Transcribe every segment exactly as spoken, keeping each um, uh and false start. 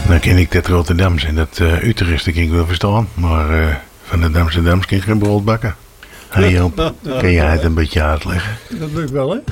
Nou ken ik dat Rotterdamse en dat uh, Utrechtse kan ik wel verstaan. Maar uh, van de Amsterdamse kan ik geen brood bakken. Hey Joop, kan jij het een beetje uitleggen? Dat lukt wel, hè?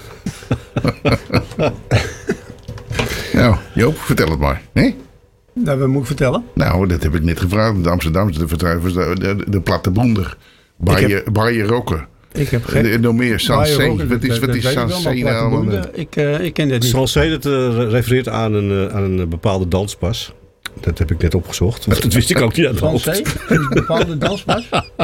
Nou, Joop, vertel het maar. Nee? Nou, wat moet ik vertellen? Nou, dat heb ik net gevraagd. De Amsterdamse, de, de, de, de platte boender. Barje rokken. Ik heb geen... Nog meer, Sansé. Wat is, wat is Sansé nou? Ik, uh, ik ken dit niet. Sansé, dat uh, refereert aan een, uh, aan een bepaalde danspas. Dat heb ik net opgezocht. Want dat wist ik ook niet aan de hoofd. Sansé? Een bepaalde danspas?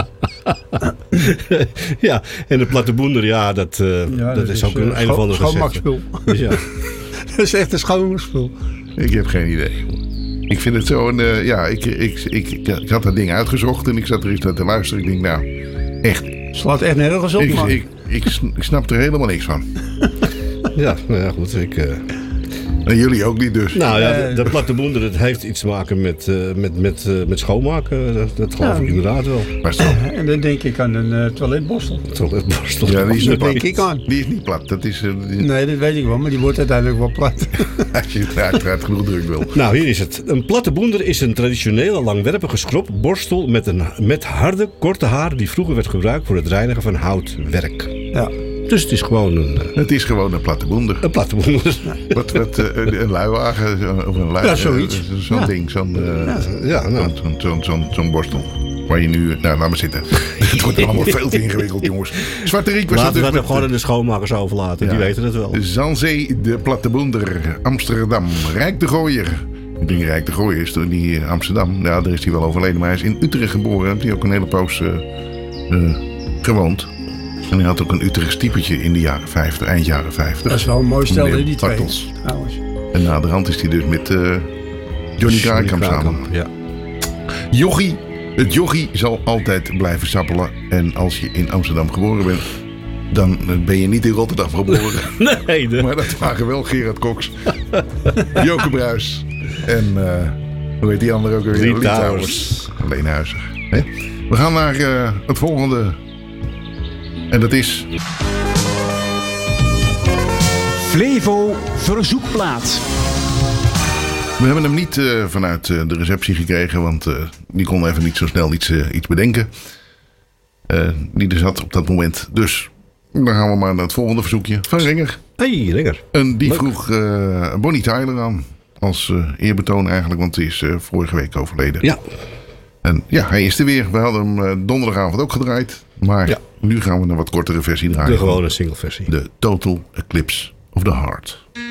Ja, en de platte boender, ja, dat, uh, ja, dat, dat is, is ook uh, een een of andere schoonmaakspul. Dus ja. Dat is echt een schoonmaakspul. Ik heb geen idee. Ik vind het zo een... Uh, ja, ik, ik, ik, ik, ik had dat ding uitgezocht en ik zat er eens naar te luisteren. Ik denk, nou, echt... Slaat echt nergens op, ik, man. Ik, ik, ik snap er helemaal niks van. Ja, nou ja, goed. Ik, uh... En jullie ook niet dus. Nou ja, de, de platte boender, dat heeft iets te maken met, uh, met, met, uh, met schoonmaken. Dat, dat geloof ja, ik inderdaad wel. Maar stop. En dan denk ik aan een uh, toiletborstel. Toiletborstel. Ja, die is niet dat plat. denk ik aan. Die is niet plat. Dat is, uh, die... Nee, dat weet ik wel, maar die wordt uiteindelijk wel plat. Als je het uiteraard genoeg druk wil. Nou, hier is het. Een platte boender is een traditionele langwerpige schropborstel met, een, met harde, korte haar die vroeger werd gebruikt voor het reinigen van houtwerk. Ja. Dus het is gewoon een... Uh, het is gewoon een platte boender. Een platte boender. Wat, wat uh, een, een luiwagen of een lui, ja, zoiets. Uh, zo'n ja. ding, zo'n, uh, ja, ja, nou. zo'n, zo'n, zo'n, zo'n borstel. Waar je nu... Nou, laat maar zitten. Het wordt allemaal veel te ingewikkeld, jongens. Zwarte Riek was Laten we dus dat gewoon aan de schoonmakers overlaten. Ja. Die weten het wel. Sansé, de platte boender, Amsterdam. Rijk de Gooier. Ik denk Rijk de Gooier is door die Amsterdam. Ja, daar is hij wel overleden. Maar hij is in Utrecht geboren. Heeft hij ook een hele poos uh, uh, gewoond. En hij had ook een Utrechts typetje in de jaren vijftig, eind jaren vijftig. Dat is wel een mooi stel, die twee. Bartels. En naderhand is hij dus met uh, Johnny Kraaikamp samen. Ja. Jochie. Het jochie zal altijd blijven sappelen. En als je in Amsterdam geboren bent, dan ben je niet in Rotterdam geboren. Nee. De... Maar dat waren wel Gerard Cox, Joke Bruis en uh, hoe heet die andere ook weer? Lee Towers. Alleen Huizer. Hè? We gaan naar uh, het volgende. En dat is... Flevo Verzoekplaat. We hebben hem niet uh, vanuit uh, de receptie gekregen, want uh, die kon even niet zo snel iets, uh, iets bedenken. Uh, die er zat op dat moment. Dus dan gaan we maar naar het volgende verzoekje van Ringer. Hey, Ringer. En die Leuk. vroeg uh, Bonnie Tyler aan. Als uh, eerbetoon eigenlijk, want die is uh, vorige week overleden. Ja. En ja, hij is er weer. We hadden hem uh, donderdagavond ook gedraaid. Maar ja. Nu gaan we een wat kortere versie draaien. De gewone single versie. De Total Eclipse of the Heart.